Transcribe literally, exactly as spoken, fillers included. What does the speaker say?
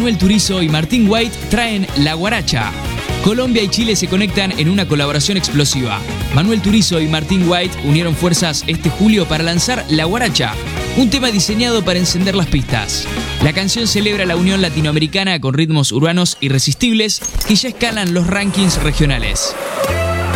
Manuel Turizo y Martín White traen La Guaracha. Colombia y Chile se conectan en una colaboración explosiva. Manuel Turizo y Martín White unieron fuerzas este julio para lanzar La Guaracha, un tema diseñado para encender las pistas. La canción celebra la unión latinoamericana con ritmos urbanos irresistibles que ya escalan los rankings regionales.